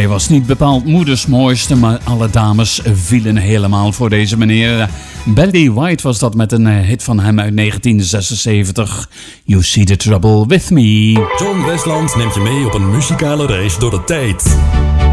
Hij was niet bepaald moeders mooiste, maar alle dames vielen helemaal voor deze meneer. Barry White was dat met een hit van hem uit 1976. You See the Trouble With Me. John Westland neemt je mee op een muzikale reis door de tijd.